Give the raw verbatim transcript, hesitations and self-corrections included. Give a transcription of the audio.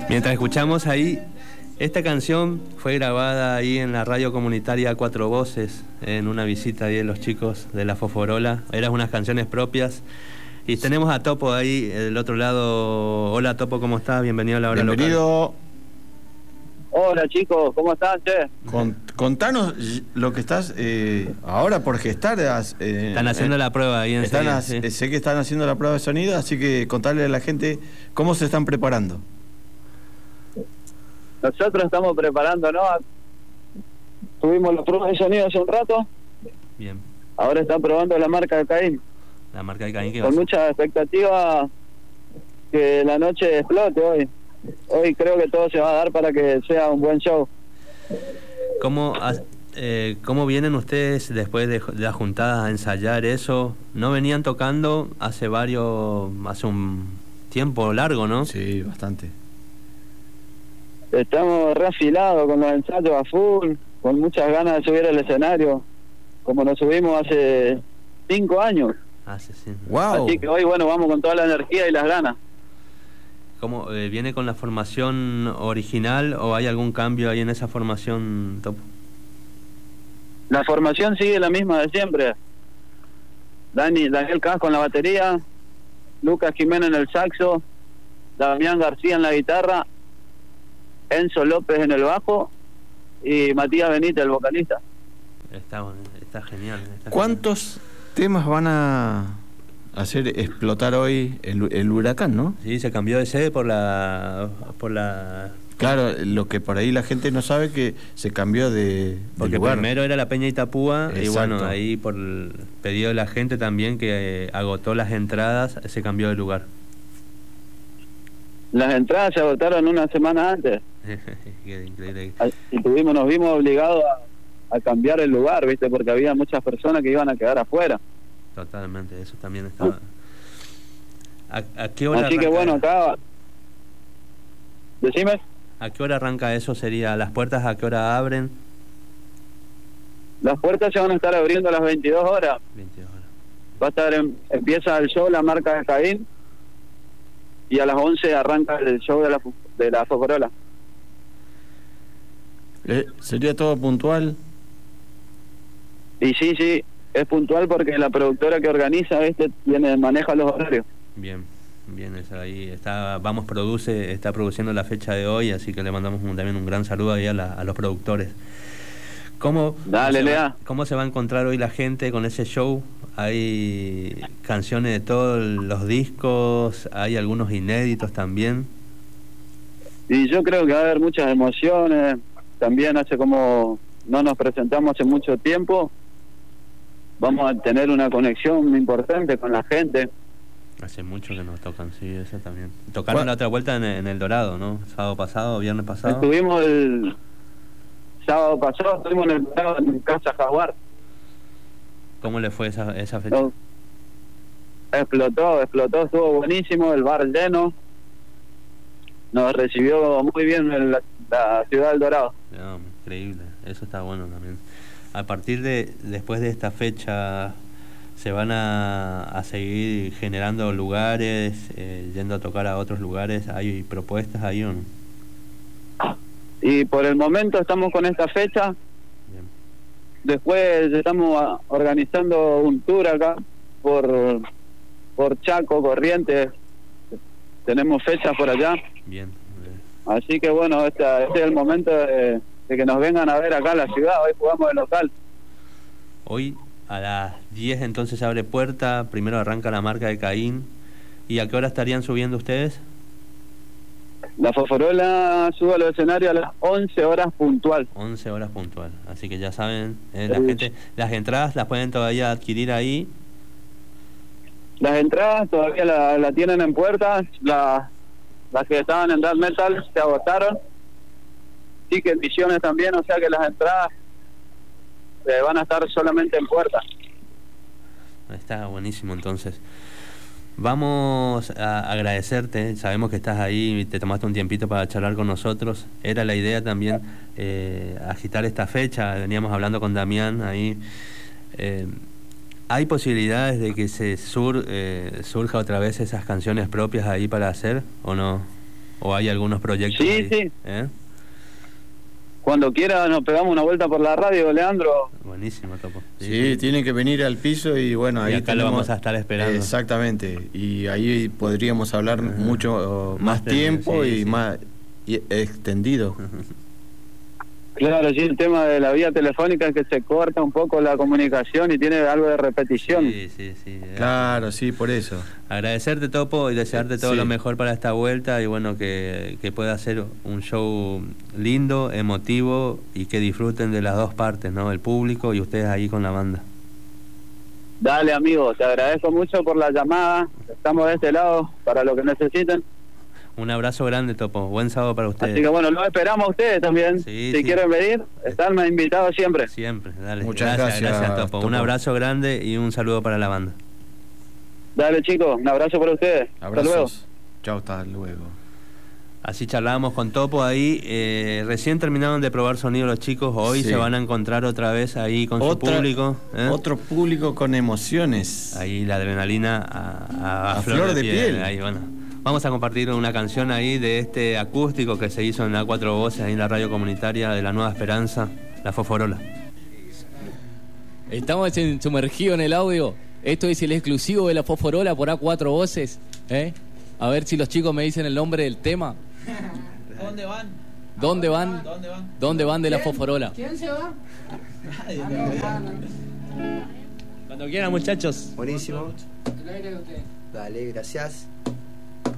Mientras escuchamos ahí, esta canción fue grabada ahí en la radio comunitaria Cuatro Voces, en una visita ahí de los chicos de La Fosforola. Eran unas canciones propias. Y tenemos a Topo ahí, del otro lado. Hola Topo, ¿cómo estás? Bienvenido a la hora Bienvenido. Local. Hola chicos, ¿cómo están, che? Con, contanos lo que estás eh, ahora por gestar. Eh, están haciendo eh, la prueba ahí en están serio, a, sí. Sé que están haciendo la prueba de sonido, así que contarle a la gente cómo se están preparando. Nosotros estamos preparándonos. Tuvimos la prueba de sonido hace un rato. Bien. Ahora están probando la marca de Caín. La marca de Caín que con mucha expectativa que la noche explote hoy. Hoy creo que todo se va a dar para que sea un buen show. ¿Cómo, eh, cómo vienen ustedes después de, de las juntadas a ensayar eso? ¿No venían tocando hace varios, hace un tiempo largo, no? Sí, bastante. Estamos reafilados con los ensayos a full, con muchas ganas de subir al escenario, como nos subimos hace cinco años. Hace sí. Wow. Así que hoy, bueno, vamos con toda la energía y las ganas. ¿Cómo eh, viene con la formación original o hay algún cambio ahí en esa formación, Topo? La formación sigue la misma de siempre. Dani, Daniel Casco en la batería, Lucas Jiménez en el saxo, Damián García en la guitarra, Enzo López en el bajo y Matías Benítez, el vocalista. Está, está genial. Está ¿Cuántos genial. temas van a hacer explotar hoy el, el huracán, no? Sí, se cambió de sede por la... por la Claro, lo que por ahí la gente no sabe que se cambió de, de Porque lugar. Primero era la Peña Itapúa. Exacto. Y bueno, ahí por el pedido de la gente también que eh, agotó las entradas, se cambió de lugar. Las entradas se agotaron una semana antes. Qué increíble. Y tuvimos, nos vimos obligados a, a cambiar el lugar, ¿viste? Porque había muchas personas que iban a quedar afuera. Totalmente, eso también estaba. ¿A, a qué hora Así que bueno, acá... Decime. ¿A qué hora arranca eso? ¿Sería las puertas a qué hora abren? Las puertas se van a estar abriendo a las veintidós horas. veintidós horas. Va a estar en, empieza el show la marca de Caín y a las once arranca el show de la de la Fosforola. Eh, ¿Sería todo puntual? Y sí, sí, es puntual porque la productora que organiza este tiene maneja los horarios. Bien, bien, eso ahí está. Vamos Produce está produciendo la fecha de hoy, así que le mandamos un, también un gran saludo ahí a, la, a los productores. ¿Cómo, Dale, cómo, se Lea. va, ¿Cómo se va a encontrar hoy la gente con ese show? Hay canciones de todos los discos, hay algunos inéditos también. Y yo creo que va a haber muchas emociones. También hace como no nos presentamos hace mucho tiempo, vamos a tener una conexión importante con la gente. Hace mucho que nos tocan, sí, eso también. Tocaron la otra vuelta en, en El Dorado, ¿no? Sábado pasado, viernes pasado. Estuvimos el sábado pasado, estuvimos en El Dorado en Casa Jaguar. ¿Cómo le fue esa, esa fecha? No, explotó, explotó, estuvo buenísimo, el bar lleno. Nos recibió muy bien en la, la ciudad del Dorado. No, increíble, eso está bueno también. A partir de, después de esta fecha, ¿se van a, a seguir generando lugares, eh, yendo a tocar a otros lugares? ¿Hay propuestas ahí o no? Y por el momento estamos con esta fecha. Bien. Después estamos a, organizando un tour acá por, por Chaco, Corrientes. Tenemos fechas por allá. Bien. Así que bueno, este, este es el momento de, de que nos vengan a ver acá a la ciudad. Hoy jugamos de local. Hoy a las diez entonces se abre puerta, primero arranca la marca de Caín. ¿Y a qué hora estarían subiendo ustedes? La Fosforola sube al escenario a las once horas puntual. once horas puntual, así que ya saben, eh, la gente, las entradas las pueden todavía adquirir ahí. Las entradas todavía la, la tienen en puertas, la, las que estaban en Death Metal se agotaron. Sí que en Visiones también, o sea que las entradas eh, van a estar solamente en puertas. Está buenísimo entonces. Vamos a agradecerte, sabemos que estás ahí y te tomaste un tiempito para charlar con nosotros. Era la idea también eh, agitar esta fecha, veníamos hablando con Damián ahí. Eh, ¿Hay posibilidades de que se sur, eh, surja otra vez esas canciones propias ahí para hacer o no? ¿O hay algunos proyectos? Sí, ahí? sí. ¿Eh? Cuando quiera nos pegamos una vuelta por la radio, Leandro. Buenísimo, Topo. Sí, sí, tienen que venir al piso y bueno, y ahí acá tenemos, lo vamos a estar esperando. Exactamente, y ahí podríamos hablar uh-huh. mucho uh, más, más tiempo sí, y sí. más y extendido. Uh-huh. Claro, sí, el tema de la vía telefónica es que se corta un poco la comunicación y tiene algo de repetición. Sí, sí, sí. Claro, sí, por eso. Agradecerte, Topo, y desearte todo sí. lo mejor para esta vuelta y bueno, que, que pueda ser un show lindo, emotivo y que disfruten de las dos partes, ¿no? El público y ustedes ahí con la banda. Dale, amigo, te agradezco mucho por la llamada. Estamos de este lado para lo que necesiten. Un abrazo grande, Topo. Buen sábado para ustedes. Así que bueno, los esperamos a ustedes también. Sí, si sí. quieren venir, están invitados siempre. Siempre, dale. Muchas gracias, gracias, gracias Topo. Topo. Un abrazo grande y un saludo para la banda. Dale, chicos, un abrazo para ustedes. Abrazos. Hasta luego. Chao, hasta luego. Así charlábamos con Topo ahí. Eh, recién terminaron de probar sonido los chicos. Hoy sí. se van a encontrar otra vez ahí con Otra, su público. ¿eh? Otro público con emociones. Ahí la adrenalina a, a, a, a flor, flor de, de piel. piel. Ahí, bueno. Vamos a compartir una canción ahí de este acústico que se hizo en A Cuatro Voces, ahí en la radio comunitaria de La Nueva Esperanza, La Fosforola. Estamos en, sumergidos en el audio. Esto es el exclusivo de La Fosforola por A Cuatro Voces. ¿eh? A ver si los chicos me dicen el nombre del tema. ¿Dónde van? ¿Dónde van? ¿Dónde van? ¿Dónde van de La Fosforola? ¿Quién se va? Cuando quieran, muchachos. Buenísimo. Dale, gracias.